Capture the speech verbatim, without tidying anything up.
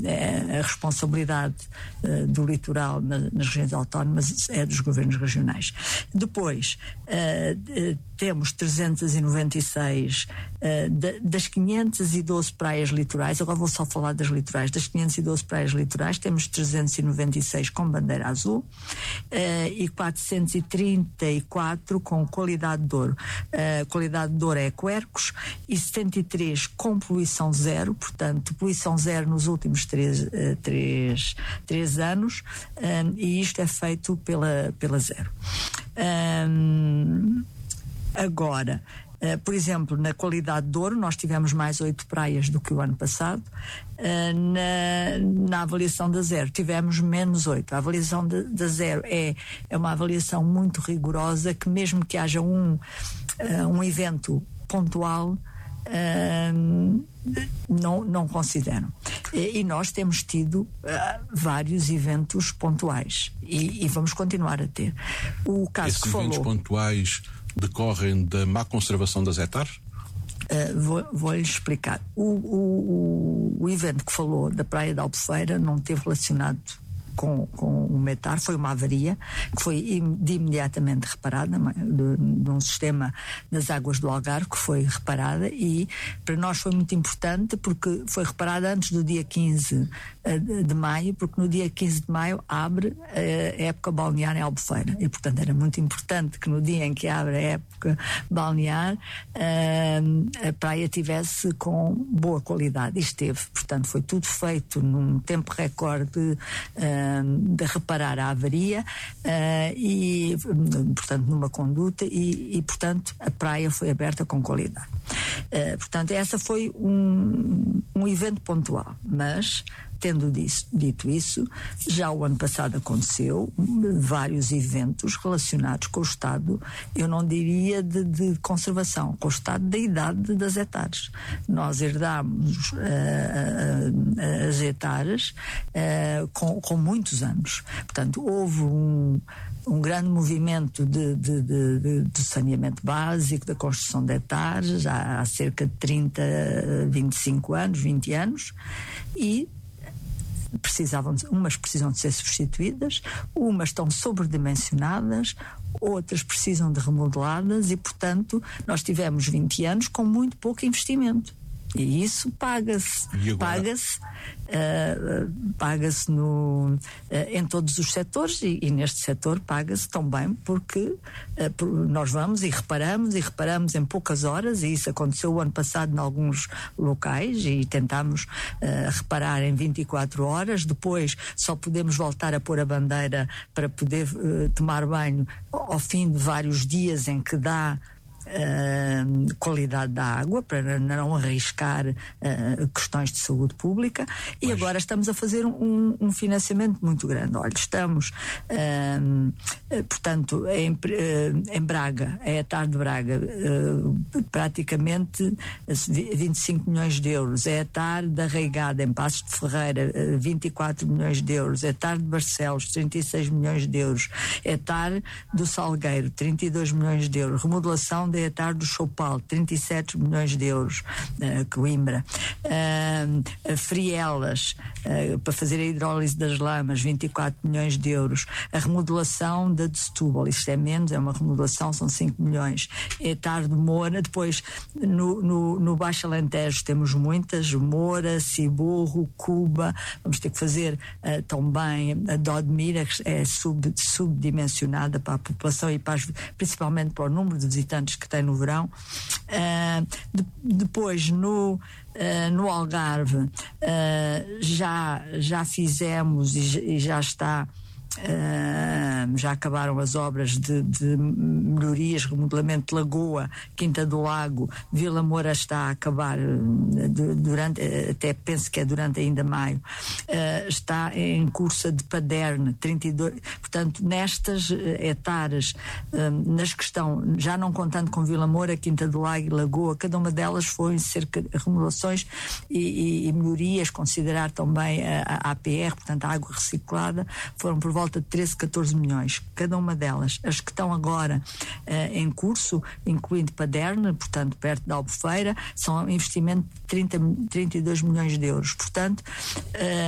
a responsabilidade uh, do litoral na, nas regiões autónomas é dos governos regionais. Depois, uh, uh, temos trezentas e noventa e seis uh, de, das quinhentas e doze praias litorais, agora vou só falar das litorais, das quinhentas e doze praias litorais, temos trezentas e noventa e seis com bandeira azul uh, e quatrocentas e trinta e quatro com qualidade de ouro. Uh, qualidade de ouro é Quercos e setenta e três com poluição zero, portanto, poluição zero nos últimos três, uh, três, três anos, um, e isto é feito pela, pela Zero. Um, agora, Uh, por exemplo, na qualidade de ouro nós tivemos mais oito praias do que o ano passado. Uh, na, na avaliação da Zero tivemos menos oito. A avaliação de, da Zero é, é uma avaliação muito rigorosa, que mesmo que haja um, uh, um evento pontual, uh, não, não consideram. E, e nós temos tido uh, vários eventos pontuais e, e vamos continuar a ter. O caso Esses que eventos falou, pontuais decorrem da má conservação das hectares? Uh, vou, vou-lhe explicar. O, o, o evento que falou da Praia da Albufeira não esteve relacionado com, com o metar, foi uma avaria que foi de imediatamente reparada de, de um sistema das águas do Algarve, que foi reparada, e para nós foi muito importante porque foi reparada antes do dia quinze de maio, porque no dia quinze de maio abre a época balnear em Albufeira, e portanto era muito importante que no dia em que abre a época balnear a praia tivesse com boa qualidade, e esteve. Portanto foi tudo feito num tempo recorde de reparar a avaria uh, e, portanto, numa conduta e, e, portanto, a praia foi aberta com qualidade. Uh, portanto, essa foi um, um evento pontual, mas tendo disso, dito isso, já o ano passado aconteceu vários eventos relacionados com o estado, eu não diria de, de conservação, com o estado da idade das hectares. Nós herdámos uh, uh, as hectares uh, com, com muitos anos. Portanto, houve um, um grande movimento de, de, de, de, de saneamento básico, da construção de hectares, há, há cerca de trinta, vinte e cinco anos, vinte anos, e precisavam de, umas precisam de ser substituídas, umas estão sobredimensionadas, outras precisam de remodeladas, e portanto nós tivemos vinte anos com muito pouco investimento. E isso paga-se, paga-se, uh, paga-se no, uh, em todos os setores, e, e neste setor paga-se também porque uh, por, nós vamos e reparamos e reparamos em poucas horas, e isso aconteceu o ano passado em alguns locais, e tentámos uh, reparar em vinte e quatro horas, depois só podemos voltar a pôr a bandeira para poder uh, tomar banho ao fim de vários dias em que dá Uh, qualidade da água, para não arriscar uh, questões de saúde pública. E Mas... agora estamos a fazer um, um financiamento muito grande. Olha, estamos uh, uh, portanto em, uh, em Braga, é a tarde de Braga, uh, praticamente vinte e cinco milhões de euros, é a tarde da Reigada em Passos de Ferreira, uh, vinte e quatro milhões de euros, é a tarde de Barcelos, trinta e seis milhões de euros, é a tarde do Salgueiro, trinta e dois milhões de euros, remodelação de hectare do Choupal, trinta e sete milhões de euros, uh, Coimbra, uh, Frielas, uh, para fazer a hidrólise das lamas, vinte e quatro milhões de euros, a remodelação da de Setúbal, isto é menos, é uma remodelação, são cinco milhões, hectare de Moura, depois no, no, no Baixo Alentejo temos muitas, Moura, Ciburro, Cuba, vamos ter que fazer uh, também a Dodmira, que é sub, subdimensionada para a população e para as, principalmente para o número de visitantes que tem no verão. Uh, de, depois no, uh, no Algarve uh, já, já fizemos e, e já está Uh, já acabaram as obras de, de melhorias, remodelamento de Lagoa, Quinta do Lago, Vila Moura está a acabar uh, de, durante, uh, até penso que é durante ainda maio, uh, está em curso de Paderne, trinta e dois, portanto nestas uh, hectares, uh, nas que estão, já não contando com Vila Moura, Quinta do Lago e Lagoa, cada uma delas foi cerca de remodelações e, e, e melhorias, considerar também a, a APR, portanto a água reciclada, foram por volta de treze, catorze milhões, cada uma delas. As que estão agora uh, em curso, incluindo Paderne, portanto perto da Albufeira, são um investimento de trinta, trinta e dois milhões de euros, portanto uh,